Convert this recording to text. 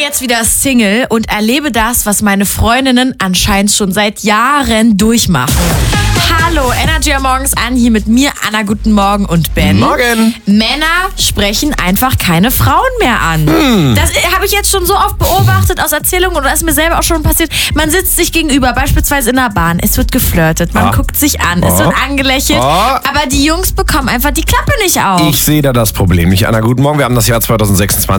jetzt wieder Single und erlebe das, was meine Freundinnen anscheinend schon seit Jahren durchmachen. Hallo, Energy am Morgens an, hier mit mir, Anna, guten Morgen und Ben. Morgen. Männer sprechen einfach keine Frauen mehr an. Das habe ich jetzt schon so oft beobachtet aus Erzählungen oder ist mir selber auch schon passiert. Man sitzt sich gegenüber, beispielsweise in der Bahn, es wird geflirtet, man guckt sich an, es wird angelächelt, aber die Jungs bekommen einfach die Klappe nicht auf. Ich sehe da das Problem nicht. Anna, guten Morgen. Wir haben das Jahr 2026.